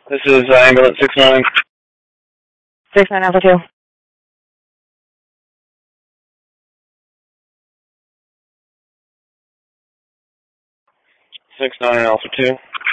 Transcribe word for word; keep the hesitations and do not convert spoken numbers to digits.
This is uh, ambulance six nine. six nine Alpha two. six nine Alpha two.